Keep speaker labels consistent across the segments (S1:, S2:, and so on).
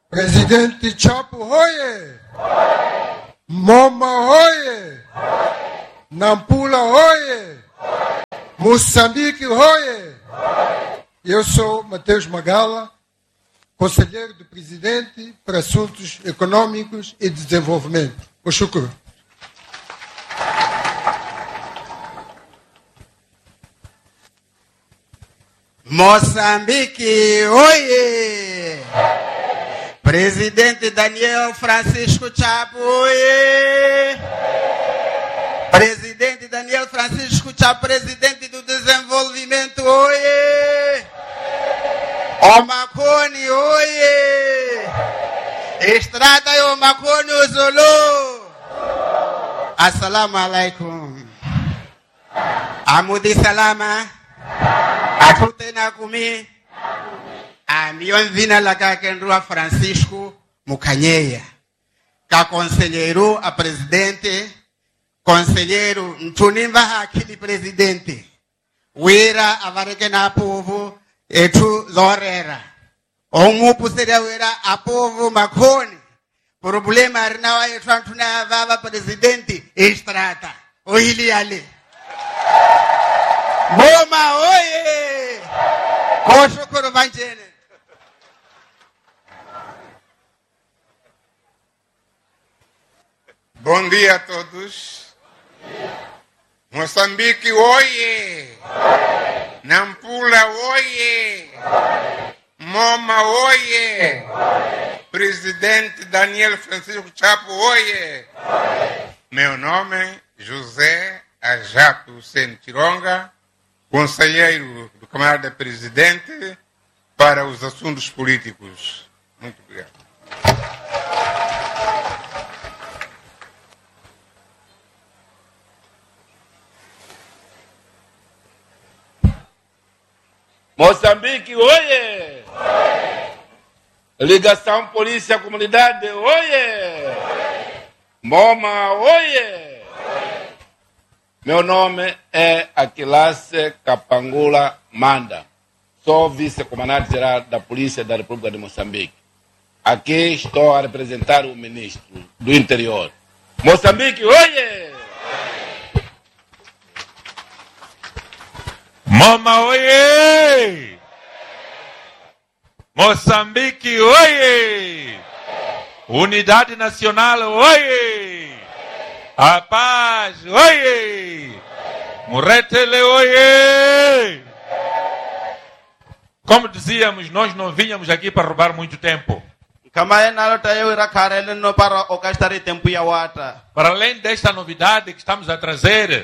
S1: Presidente Chapo hoye! Moma hoye! Nampula hoye! Moçambique hoye! Eu sou Mateus Magala, conselheiro do presidente para assuntos econômicos e desenvolvimento. O shukru.
S2: Moçambique, oie! Presidente Daniel Francisco Chapo, oie! Presidente Daniel Francisco Chapo, presidente do desenvolvimento, oie! Omakoni, oie! Estrada e Omakoni, Zulu! Assalamu alaikum. Amudi salama. Atutena kumi. Amion vina la kakenrua Francisco Mukanyeya. Ka conselheiro a presidente. Conselheiro Ntunimba Hakili presidente. Wira avareke na povo etu zorera. Omupu seria wira a povo Makoni. Problema arinawa etu antuna vava presidente estrata. Ohili ali. Moma oye! Koshukuru banjene.
S3: Bom dia a todos. Moçambique, oie! Nampula, oie! Moma, oie! Presidente Daniel Francisco Chapo, oie! Meu nome é José Ajato Hussein Tironga, conselheiro do camarada presidente para os assuntos políticos. Muito obrigado.
S4: Moçambique, oie! Ligação Polícia Comunidade, oie! Moma, oie! Meu nome é Aquilace Capangula Manda. Sou vice-comandante-geral da Polícia da República de Moçambique. Aqui estou a representar o ministro do Interior. Moçambique, oie!
S5: Moma, oie! Moçambique, oie! Unidade Nacional, oie! A paz, oie! Muretele, oie! Como dizíamos, nós não vínhamos aqui para roubar muito tempo. Para além desta novidade que estamos a trazer,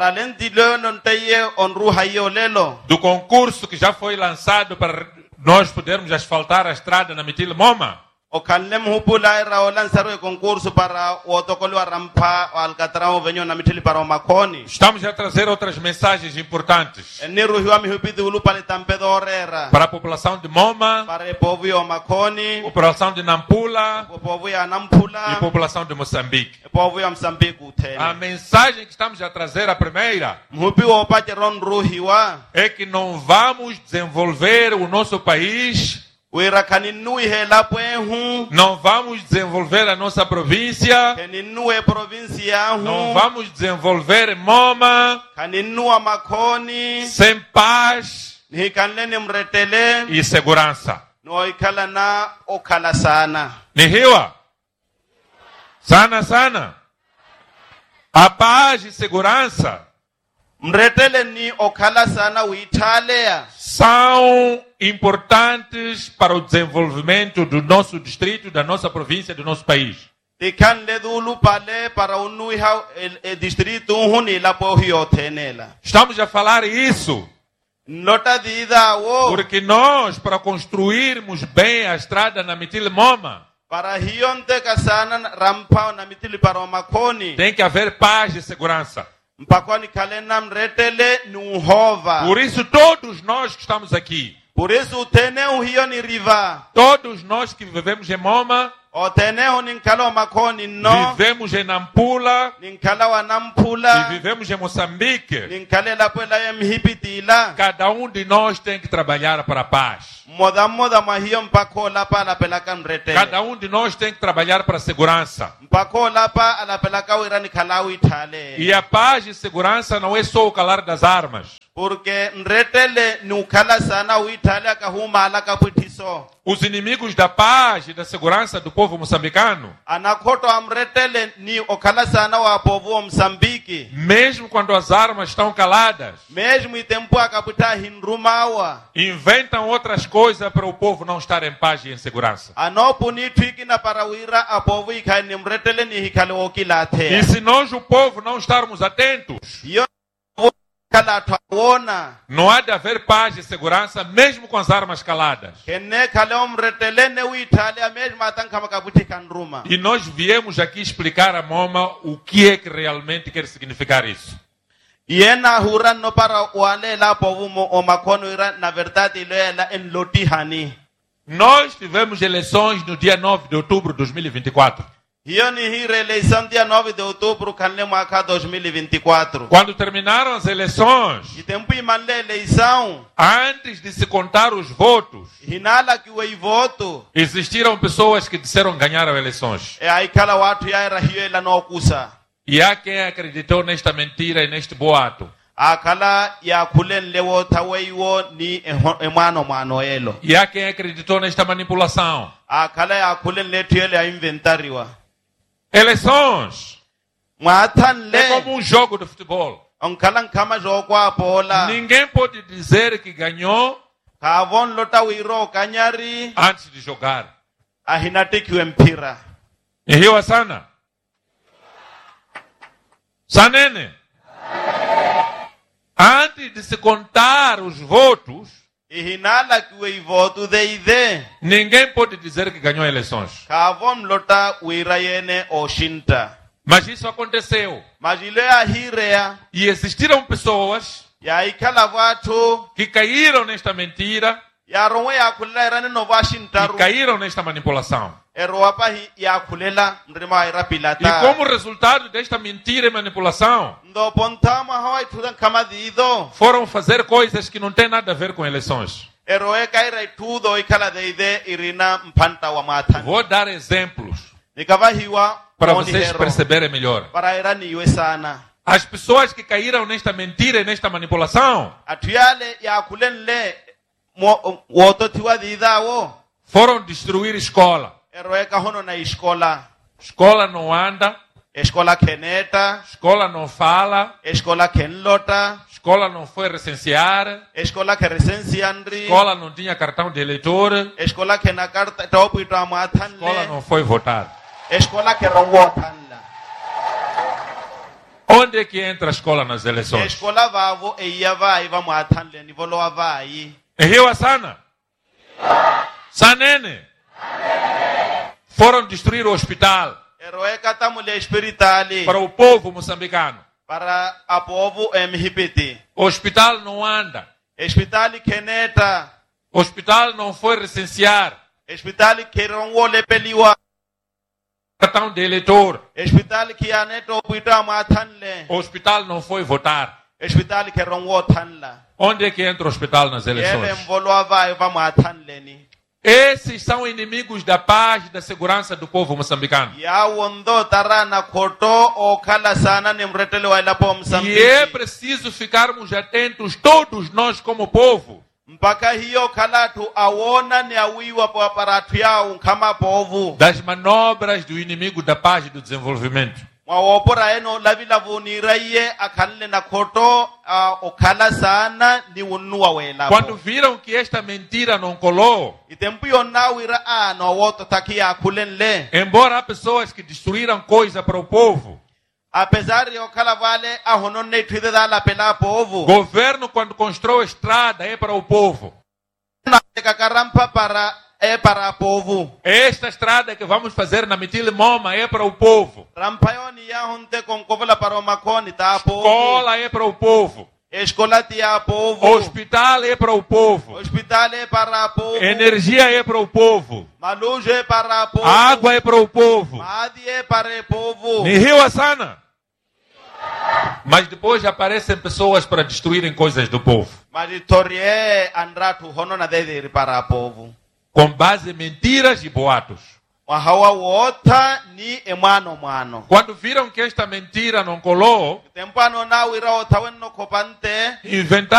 S5: do concurso que já foi lançado para nós podermos asfaltar a estrada na Mitile Moma, estamos a trazer outras mensagens importantes para a população de Moma, a população de Nampula e a população de Moçambique. A mensagem que estamos a trazer, a primeira, é que não vamos desenvolver o nosso país, não vamos desenvolver a nossa província, não vamos desenvolver Moma sem paz e segurança. Nihiwa? Sana sana. A paz e segurança são importantes para o desenvolvimento do nosso distrito, da nossa província, do nosso país. Estamos a falar isso porque nós, para construirmos bem a estrada na Mitile Moma, tem que haver paz e segurança. Por isso todos nós que estamos aqui, todos nós que vivemos em Moma,
S2: Oteneho ninkala makoni no.
S5: Vivemos em Nampula.
S2: Ninkala wa Nampula.
S5: E vivemos em Moçambique.
S2: Ninkalela pela mhipitila.
S5: Cada um de nós tem que trabalhar para a paz.
S2: Moda mahio mpako lapa ala pelaka mretele.
S5: Cada um de nós tem que trabalhar para a segurança.
S2: Mpako lapa ala pelaka wirani kalau itale.
S5: E a paz e segurança não é só o calar das armas.
S2: Porque mretele nukala sana uitale akahuma ala kaputiso.
S5: Os inimigos da paz e da segurança do povo moçambicano,
S2: anakoto amretele ni okala sana wa povo Moçambique.
S5: Mesmo quando as armas estão caladas,
S2: mesmo itempo akaputa hinrumawa,
S5: inventam outras coisas para o povo não estar em paz e em segurança.
S2: Anopunitwikina parawira apovo ikani mretele ni hikale okilate.
S5: E se nós, o povo, não estarmos atentos, não há de haver paz e segurança mesmo com as armas caladas. E nós viemos aqui explicar a Moma o que é que realmente quer significar isso. Nós tivemos eleições no dia 9 de outubro de 2024.
S2: Hiyo ni hii eleição dia 9 de outubro kanle mwaka 2024.
S5: Quando terminaram as eleições,
S2: itempo imanle eleição,
S5: antes de se contar os votos,
S2: hinala kiwe voto,
S5: existiram pessoas que disseram ganhar as eleições.
S2: Aí kala watu yaera hiyo ela no kusa.
S5: E há quem acreditou nesta mentira e neste boato.
S2: Akala ya kulen lewo taweiwo ni emano elo.
S5: E há quem acreditou nesta manipulação.
S2: Akala ya kulen leto ele a inventariwa.
S5: Eleições é como um jogo de futebol. Ninguém pode dizer que ganhou antes de jogar. Em Rio Asana. Sanene. Antes de se contar os votos, ninguém pode dizer que ganhou eleições. Mas isso aconteceu. E existiram pessoas que caíram nesta mentira e caíram nesta manipulação. E como resultado desta mentira e manipulação, foram fazer coisas que não têm nada a ver com eleições. Vou dar exemplos para vocês perceberem melhor. As pessoas que caíram nesta mentira e nesta manipulação foram destruir escola. Escola não anda.
S2: Escola keneta.
S5: Escola não fala.
S2: Escola kenlota.
S5: Escola não foi recensear.
S2: Escola que recenseandri.
S5: Escola não tinha cartão de eleitor.
S2: Escola que na carta topo ito amatan.
S5: Escola não foi votar.
S2: Escola que rongotan.
S5: Onde é que entra a escola nas eleições?
S2: Escola vavo e ia vai vamos atanle nivolo avai.
S5: Em Rio Asana. Sanene. Foram destruir o hospital para o povo moçambicano.
S2: Para o povo mhipiti.
S5: O hospital não anda.
S2: Hospital keneta.
S5: O hospital não foi recensear.
S2: Hospital que rongole peliwa.
S5: Cartão de eleitor.
S2: Hospital que aneto puita matanle.
S5: O hospital não foi votar.
S2: Hospital que rongotanla.
S5: Onde é que entra o hospital nas eleições?
S2: Ele vai vamos atanle ni.
S5: Esses são inimigos da paz e da segurança do povo moçambicano. E é preciso ficarmos atentos, todos nós como povo, das manobras do inimigo da paz e do desenvolvimento. Quando viram que esta mentira não colou, embora há pessoas que destruíram coisa para o povo, governo quando constrói estrada é para o povo. É para o povo. Esta estrada que vamos fazer na Mitile Moma é para o povo. Escola é para o povo. Hospital é para o povo. Energia é para o povo. Água é para o povo. Ni rio Asana. Mas depois aparecem pessoas para destruírem coisas do povo. Com base em mentiras e boatos. Quando viram que esta mentira não colou, inventaram